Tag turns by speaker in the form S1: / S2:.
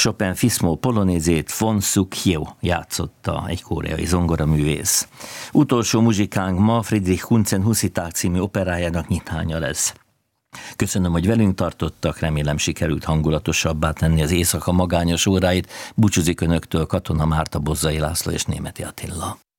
S1: Chopin Fismo polonézét Von Suk-hyo játszotta, egy koreai zongoraművész. Utolsó muzsikánk ma Friedrich Kuntzen Husiták című operájának nyitánya lesz. Köszönöm, hogy velünk tartottak, remélem sikerült hangulatosabbá tenni az éjszaka magányos óráit. Búcsúzik önöktől Katona Márta, Bozzai László és Németi Attila.